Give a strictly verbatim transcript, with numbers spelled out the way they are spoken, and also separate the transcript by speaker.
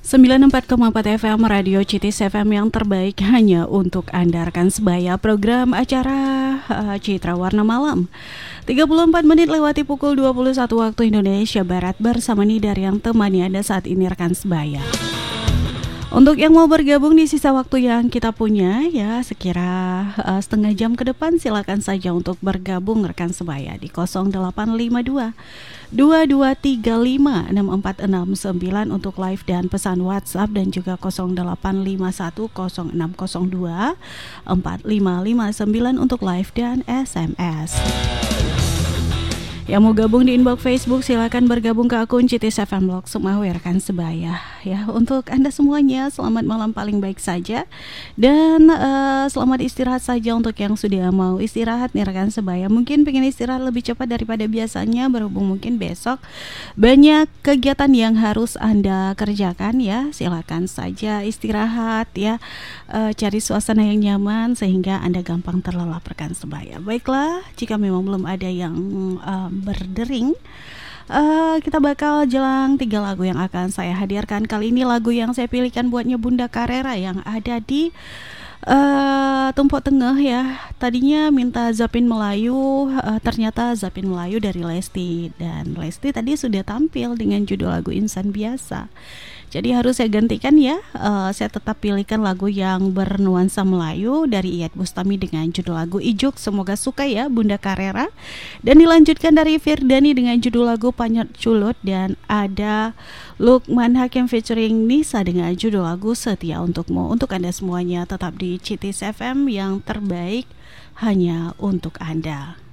Speaker 1: sembilan puluh empat koma empat F M Radio Citis F M yang terbaik hanya untuk Anda rekan sebaya. Program acara uh, Citra Warna Malam tiga puluh empat menit lewati pukul dua puluh satu waktu Indonesia Barat. Bersama Nidar yang temani Anda saat ini rekan sebaya. Untuk yang mau bergabung di sisa waktu yang kita punya ya sekira uh, setengah jam ke depan, silakan saja untuk bergabung rekan sebaya di nol delapan lima dua dua dua tiga lima enam empat enam sembilan untuk live dan pesan WhatsApp, dan juga nol delapan lima satu nol enam nol dua empat lima lima sembilan untuk live dan S M S. Yang mau gabung di inbox Facebook silakan bergabung ke akun Citis F M Blog Sumawe rekan sebaya. Ya, untuk Anda semuanya selamat malam paling baik saja, dan uh, selamat istirahat saja untuk yang sudah mau istirahat nih rekan sebaya. Mungkin pengen istirahat lebih cepat daripada biasanya berhubung mungkin besok banyak kegiatan yang harus Anda kerjakan ya. Silakan saja istirahat ya, uh, cari suasana yang nyaman sehingga Anda gampang terlelap rekan sebaya. Baiklah, jika memang belum ada yang um, berdering, uh, kita bakal jelang tiga lagu yang akan saya hadirkan. Kali ini lagu yang saya pilihkan buatnya Bunda Carrera yang ada di uh, Tumpuk Tengah ya. Tadinya minta Zapin Melayu, uh, ternyata Zapin Melayu dari Lesti, dan Lesti tadi sudah tampil dengan judul lagu Insan Biasa. Jadi harus saya gantikan ya, uh, saya tetap pilihkan lagu yang bernuansa Melayu dari Iyeth Bustami dengan judul lagu Ijuk. Semoga suka ya Bunda Carrera. Dan dilanjutkan dari Firdani dengan judul lagu Panyot Culut, dan ada Lukman Hakim featuring Nisa dengan judul lagu Setia Untukmu. Untuk Anda semuanya tetap di Citis F M yang terbaik hanya untuk Anda.